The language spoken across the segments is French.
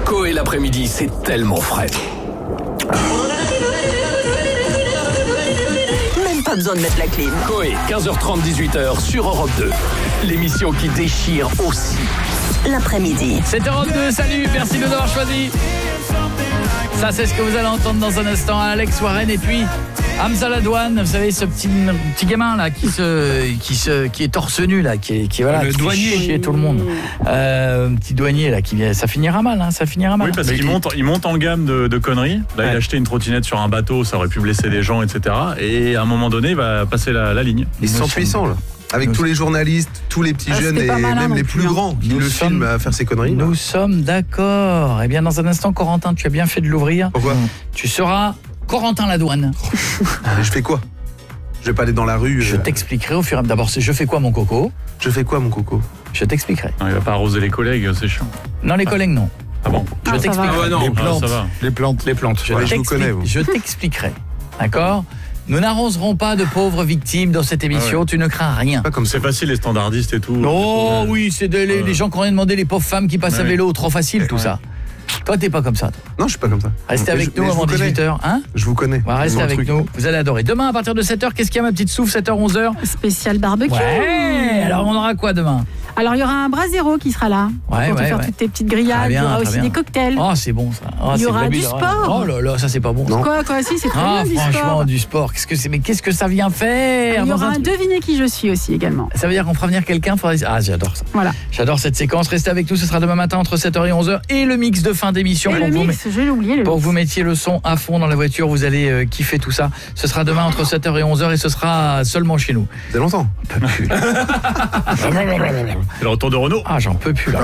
Coé l'après-midi, c'est tellement frais. Même pas besoin de mettre la clim. Coé, 15h30, 18h sur Europe 2. L'émission qui déchire aussi. L'après-midi. C'est Europe 2, salut, merci de nous avoir choisi. Ça, c'est ce que vous allez entendre dans un instant. Alex Warren et puis Hamza Ladouane, vous savez, ce petit gamin là qui est torse nu là, qui voilà, le qui douanier fait chier tout le monde. Petit douanier là qui vient, ça finira mal, hein, ça finira mal. Oui, parce qu'il monte en gamme de conneries. Là, il a acheté une trottinette sur un bateau, ça aurait pu blesser des gens, etc. Et à un moment donné, il va passer la ligne. Ils sont puissants là. Avec tous les journalistes, tous les petits jeunes et même les plus grands qui le filment à faire ces conneries. Nous sommes d'accord. Eh bien, dans un instant, Corentin, tu as bien fait de l'ouvrir. Pourquoi ? Tu seras Corentin Ladouane. Et je fais quoi ? Je vais pas aller dans la rue. Je t'expliquerai au fur et à mesure. D'abord, c'est je fais quoi mon coco ? Je fais quoi mon coco ? Je t'expliquerai. Non, il va pas arroser les collègues, c'est chiant. Non, les collègues, non. Ah bon ? Je t'expliquerai. Ah ouais, non. Les plantes, ça va. Les plantes. Je vous connais, vous. Je t'expliquerai. D'accord ? Nous n'arroserons pas de pauvres victimes dans cette émission, tu ne crains rien. Pas comme ça. C'est facile, les standardistes et tout. Oh oui, c'est les gens qui ont rien demandé, les pauvres femmes qui passent à vélo, trop facile tout ça. Toi, t'es pas comme ça, toi. Non, je suis pas comme ça. Restez avec nous avant 18h, hein ? Je vous connais. Restez avec nous, vous allez adorer. Demain, à partir de 7h, qu'est-ce qu'il y a, ma petite souffle, 7h, 11h ? Spécial barbecue. Ouais, alors on aura quoi demain ? Alors il y aura un brasero qui sera là pour te faire toutes tes petites grillades. Très bien, il y aura aussi bien. des cocktails. Oh, c'est bon ça. Oh, Il y c'est aura de la du bise. sport. Oh là là, ça c'est pas bon. Non. Quoi, si, c'est très bien du franchement, sport. du sport. Qu'est-ce que ça vient faire ? Il y aura un devinez qui je suis aussi également. Ça veut dire qu'on fera venir quelqu'un. Ah, j'adore ça. Voilà. J'adore cette séquence. Restez avec nous, ce sera demain matin entre 7h et 11h. Et le mix de fin d'émission. Et le mix, je l'ai oublié. Pour que vous mettiez le son à fond dans la voiture, vous allez kiffer tout ça. Ce sera demain entre 7h et 11h et ce sera seulement chez nous. C'est longtemps. J'en peux plus. C'est le retour de Renault. Ah, j'en peux plus là.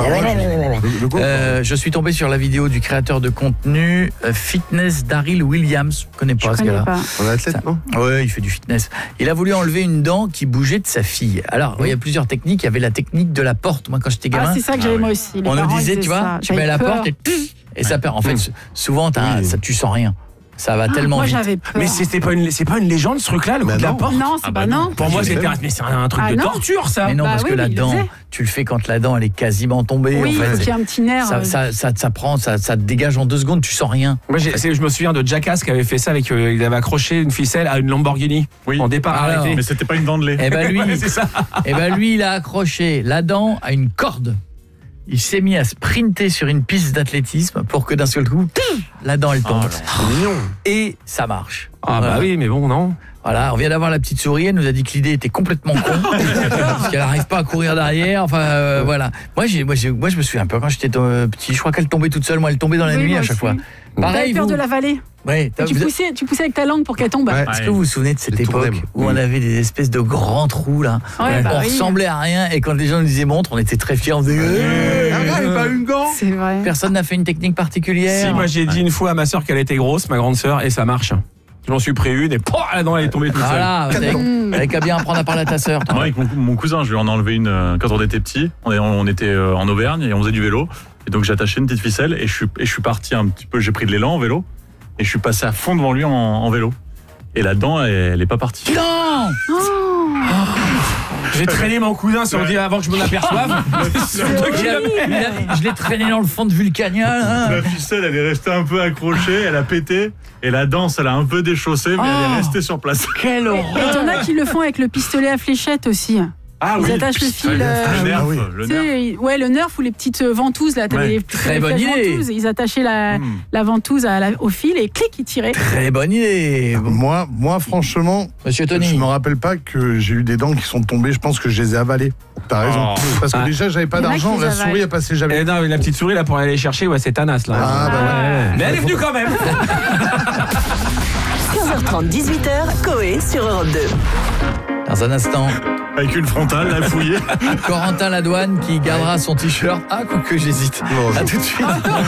Je suis tombé sur la vidéo du créateur de contenu Fitness Daryl Williams. Je connais pas ce gars-là. On est athlète, non ? Ouais, il fait du fitness. Il a voulu enlever une dent qui bougeait de sa fille. Alors, il y a plusieurs techniques. Il y avait la technique de la porte. Moi, quand j'étais gamin, c'est ça que j'avais moi aussi. on nous disait, tu vois, tu mets la porte et ça perd. En fait, souvent, tu sens rien. Ça va tellement moi, vite. j'avais peur. Mais c'est pas une légende ce truc là, le coup de la porte. Non, c'est pas non. Pour moi c'était un truc de torture ça. Mais non, parce que la dent, tu le fais quand la dent elle est quasiment tombée. Oui, en fait, il faut qu'il y ait un petit nerf. Ça te dégage en 2 secondes, tu sens rien. Moi, je me souviens de Jackass qui avait fait ça avec il avait accroché une ficelle à une Lamborghini. Oui. En départ arrêté. Mais c'était pas une dent de lait. Et ben lui, c'est ça. Et ben lui, il a accroché la dent à une corde. Il s'est mis à sprinter sur une piste d'athlétisme pour que d'un seul coup, la dent elle tombe. Et ça marche. Ah bah oui, mais bon, non. Voilà, on vient d'avoir la petite souris, elle nous a dit que l'idée était complètement con parce qu'elle n'arrive pas à courir derrière. Enfin voilà. Moi je me souviens un peu quand j'étais petit, je crois qu'elle tombait toute seule, moi elle tombait dans la nuit à chaque fois. Pareil, peur de la vallée. Ouais, tu poussais avec ta langue pour qu'elle tombe. Ouais. Est-ce que vous vous souvenez de cette époque où on avait des espèces de grands trous là, on ressemblait à rien et quand les gens nous disaient montre, on était très fiers, on disait pas une gant. C'est vrai. Personne n'a fait une technique particulière. Si, moi j'ai dit une fois à ma sœur qu'elle était grosse, ma grande sœur, et ça marche. Je m'en suis pris une et la dent elle est tombée toute seule. Voilà, t'avais qu'à bien apprendre à parler à ta sœur. Moi, avec mon cousin, je lui en ai enlevé une quand on était petit. On était en Auvergne et on faisait du vélo. Et donc j'ai attaché une petite ficelle et je suis parti un petit peu, j'ai pris de l'élan en vélo et je suis passé à fond devant lui en vélo. Et la dent, elle est pas partie. Non. J'ai traîné mon cousin sur le avant que je m'en aperçoive. Je l'ai traîné dans le fond de Vulcania. La ficelle, elle est restée un peu accrochée, elle a pété. Et la dent, elle a un peu déchaussé, mais elle est restée sur place. Quelle horreur. Et t'en as qui le font avec le pistolet à fléchette aussi. Ah Ils attachent le fil. Le nerf. Ouais, le nerf ou les petites ventouses là. Ouais. Très bonne idée. Ils attachaient la ventouse au fil et clic, ils tiraient. Très bonne idée. Moi, franchement, Monsieur Tony, je me rappelle pas que j'ai eu des dents qui sont tombées. Je pense que je les ai avalées. T'as raison. Parce que déjà, j'avais pas Il y en a d'argent. qui La les souris elle passait jamais. Non, mais la petite souris là pour aller chercher, c'est Thanas là. Ah bah ouais. Mais elle est venue quand même. 15h30, 18h, Coé sur Europe 2. dans un instant, avec une frontale, la fouillée. Corentin Ladouane qui gardera son t-shirt. Ah, quoique j'hésite. Non, à tout de suite.